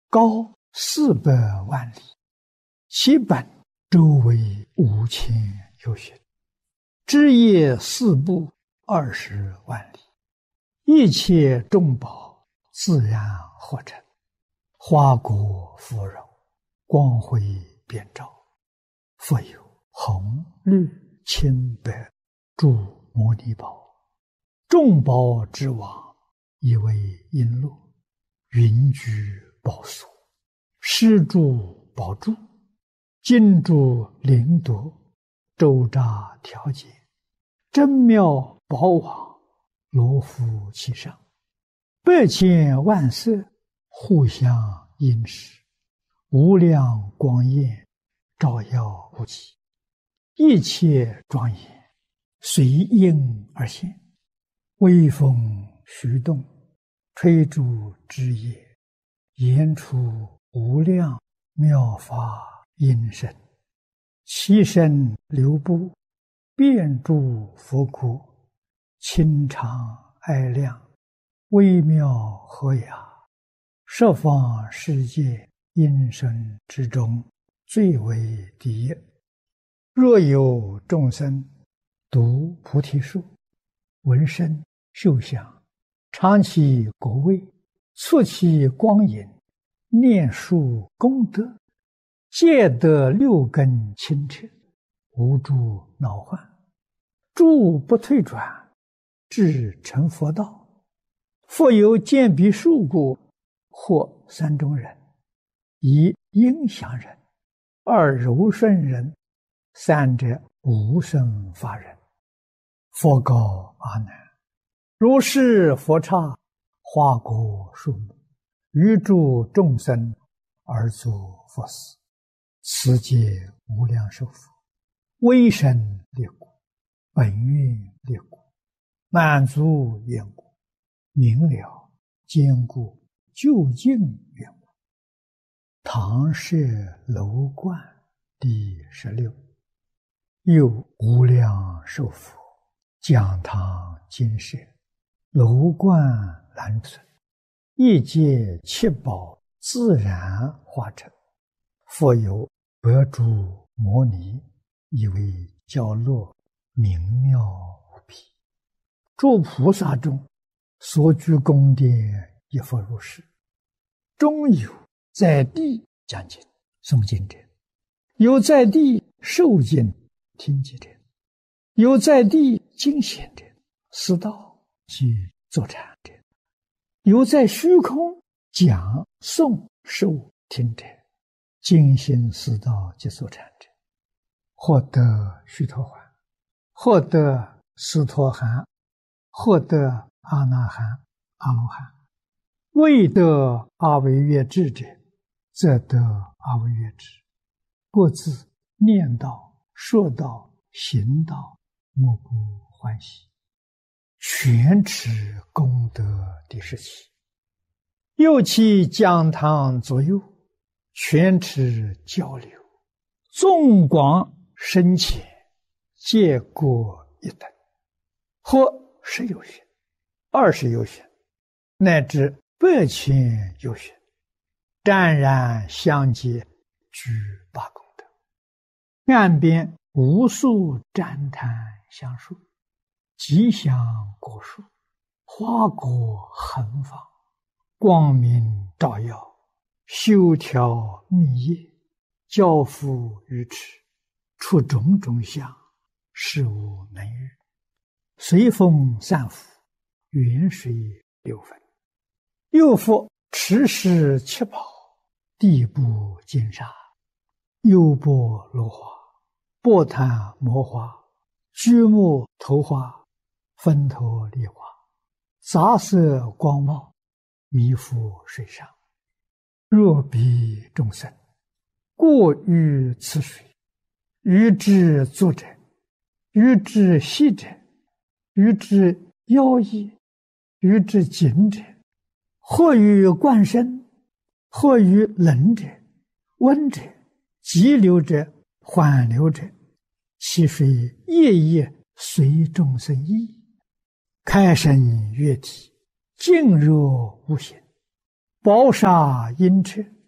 高400万里，其本周围5000由旬，枝叶四部20万里，一切众宝自然合成，花果芙蓉，光辉遍照。复有红、绿、青、白诸摩尼宝，众宝之王，以为璎珞，云居宝所，施诸宝柱，金珠灵夺，周匝调节，真妙宝网，罗浮其上，100千万色，互相映饰，无量光焰，照耀不极，一切庄严，随应而现，微风徐动，吹逐枝叶，言出无量妙法音声，其声流布，遍诸佛国，清长爱亮，微妙和雅，十方世界音声之中，最为第一。若有众生读菩提树，闻声嗅香，尝其果味，触其光影，念树功德，皆得6根清澈，无诸恼患，诸不退转，至成佛道。复有见彼树故，或3种人：一应祥人，2柔顺人，3者无生法人。佛告阿难：如是佛刹，花果树木，于诸众生而作佛事，此皆无量寿佛，威神力故，本愿力故，满足愿故，明了坚固究竟愿故。唐舍楼观第16。又无量寿佛，讲堂金舍，楼观栏存，一界七宝自然化成，复有百诸摩尼，以为交落，明妙无比。诸菩萨中所居宫殿，亦复如是。中有在地讲经诵经者，有在地受经听经者，有在地经显者，思道及坐禅者，有在虚空讲诵受听者，精心思道及坐禅者，获得须陀洹，获得斯陀含，获得阿那含、阿罗汉。未得阿惟越致者，则得阿惟越致。各自念道、说道、行道，莫不欢喜，全持功德第17。又其讲堂左右，全持交流，纵广深浅，皆各一等，或10由旬、20由旬，乃至100千由旬，湛然相接，具8功德。岸边无数旃檀香树，吉祥果树，花果横放，光明照耀，修条密叶，交付于池，出种种相，事无能喻。随风散伏，远水流分。又复持世七宝，地部金沙，优波罗花，波檀摩花，居木头花，分头梨花，杂色光茂，弥覆水上。若彼众生过于此水，于之坐者，于之息者，于之腰翼，于之颈者，或于冠身，或于冷者、温者、急流者、缓流者，其水夜夜随众生意，开身悦体，静若无形，宝沙音彻，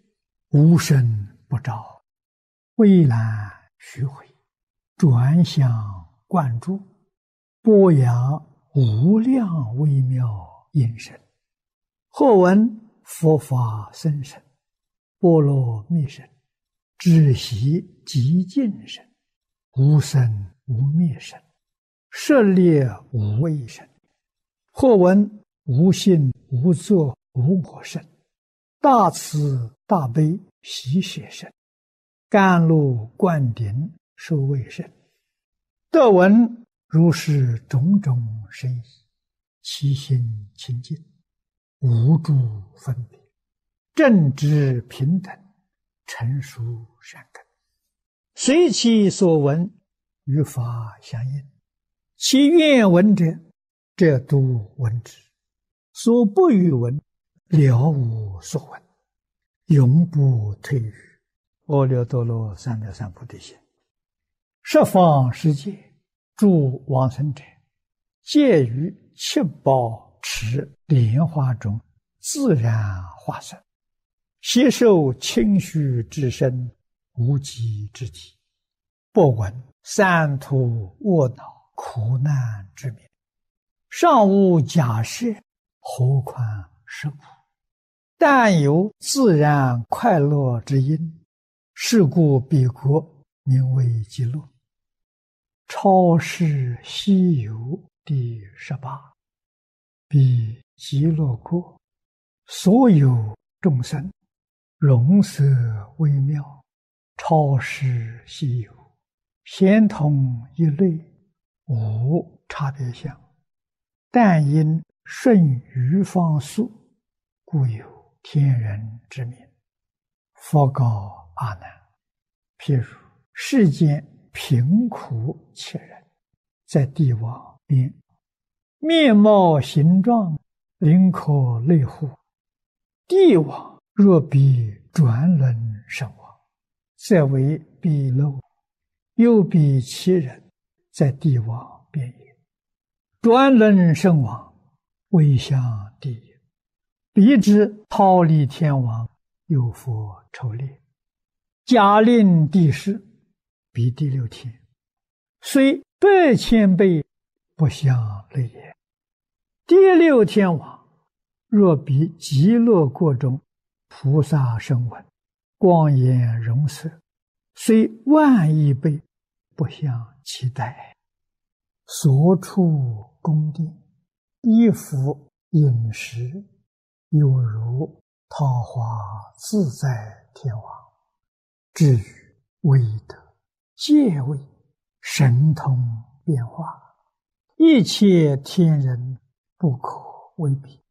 无声不照，蔚蓝虚回，转向贯注，播扬无量微妙音声。或闻佛法僧声，波罗蜜声，只悉寂静声，无生无灭声，舍猎无畏声。或闻无性无作无我声，大慈大悲喜舍声，甘露灌顶受卫声。得闻如是种种声意，其心清净，无诸分别，正直平等，成熟善根。随其所闻，与法相应。其愿闻者，则度闻之；所不欲闻，了无所闻，永不退于阿耨多罗三藐三菩提心。十方世界诸往生者，皆于七宝池莲花中自然化身，悉受清虚之身，无极之体，不闻三途卧恼苦难之名，尚无假设，何况是苦？但有自然快乐之因，是故彼国名为极乐。超世西游第18。彼极乐国，所有众生容色微妙，超世西游，咸同一类，无差别相。但因顺于方速，故有天人之名。佛告阿难：譬如世间贫苦切人，在地网边，面貌形状，灵可类乎？地网若比转轮身亡，则为彼漏；又比其人，在地网边也。转轮身亡，未向地也。彼之逃离天网，有佛抽猎，假令地势，彼第6天，虽100,000倍，不相类也。第6天网，若比极乐国中菩萨声闻，光颜容色，虽10000亿倍，不相期待。所处宫殿，衣服饮食，有如桃花自在天王。至于威德、戒位、神通变化，一切天人不可为比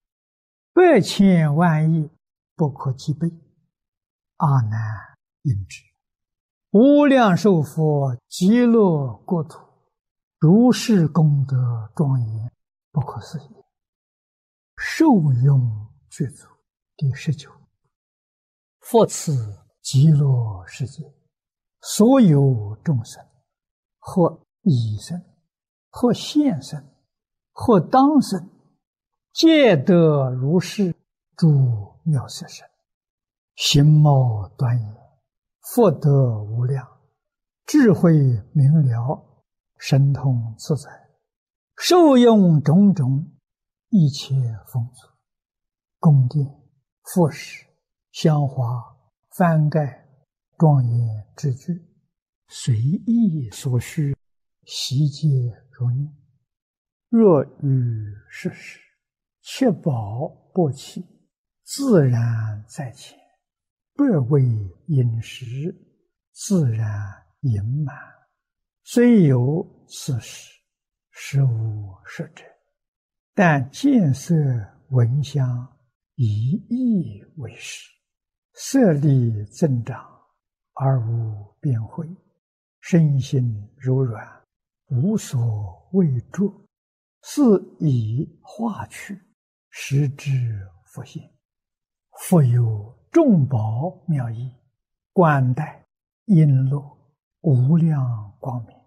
，100,000万亿不可计备。阿难应知，无量寿佛极乐国土，如是功德庄严，不可思议。受用具足第19。复次极乐世界，所有众生，或已生，或现生，或当生，皆得如是诸妙色身，形貌端严，福德无量，智慧明了，神通自在，受用种种一切丰足，宫殿、服饰、香花、幡盖、庄严之具，随意所需，悉皆如念。若于世时，七宝不弃，自然在前，百味饮食，自然盈满。虽有此时，实无实者，但见色闻香，一意为实，色力增长，而无变慧，身心柔软，无所畏著，是以化去，实之复现。复有众宝妙义，冠带璎珞，无量光明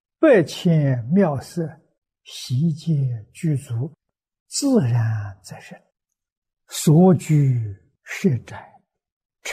，100,000妙色，悉皆具足，自然在身。所居舍宅，